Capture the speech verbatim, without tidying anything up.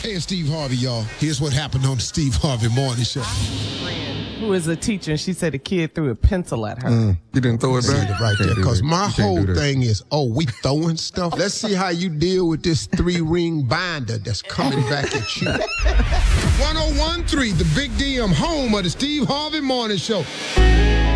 Hey, it's Steve Harvey, y'all. Here's what happened on the Steve Harvey Morning Show. Who is a teacher, and she said a kid threw a pencil at her. Mm, you didn't throw it See back? it right there, because my whole do thing is, oh, we throwing stuff? Let's see how you deal with this three-ring binder that's coming back at you. one oh one point three, the Big D M, home of the Steve Harvey Morning Show.